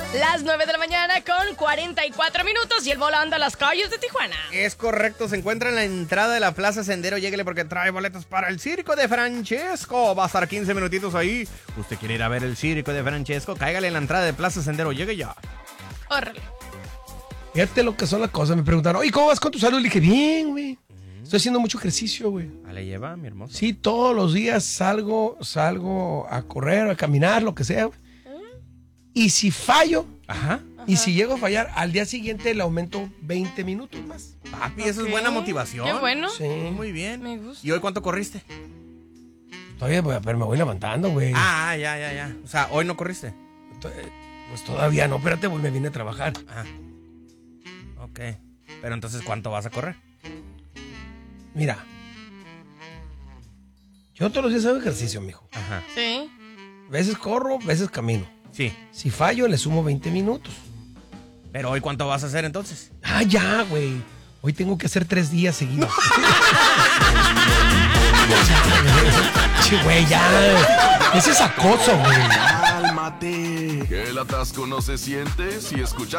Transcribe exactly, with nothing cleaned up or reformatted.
Las nueve de la mañana con cuarenta y cuatro minutos y el volando a las calles de Tijuana. Es correcto, se encuentra en la entrada de la Plaza Sendero. Lléguele porque trae boletos para el Circo de Francesco. Va a estar quince minutitos ahí. ¿Usted quiere ir a ver el Circo de Francesco? Cáigale en la entrada de Plaza Sendero. Llegue ya. Órale. Fíjate lo que son las cosas. Me preguntaron, oye, ¿cómo vas con tu salud? Le dije, bien, güey. Estoy haciendo mucho ejercicio, güey. ¿A le lleva, mi hermoso? Sí, todos los días salgo, salgo a correr, a caminar, lo que sea. Güey. Y si fallo, Ajá. y si llego a fallar, al día siguiente le aumento veinte minutos más. Papi, eso Ok. es buena motivación. Qué bueno. Sí. Muy bien. Me gusta. ¿Y hoy cuánto corriste? Todavía, güey, pero me voy levantando, güey. Ah, ya, ya, ya. O sea, ¿hoy no corriste? Pues todavía no, espérate, güey, me vine a trabajar. Ah. Ok. Pero entonces, ¿cuánto vas a correr? Mira, yo todos los días hago ejercicio, mijo. Ajá. Sí. Veces corro, veces camino. Sí. Si fallo, le sumo veinte minutos. Pero hoy, ¿cuánto vas a hacer entonces? Ah, ya, güey. Hoy tengo que hacer tres días seguidos. Sí, güey, ya. Ese es acoso, güey. Cálmate. Que el atasco no se siente si escuchas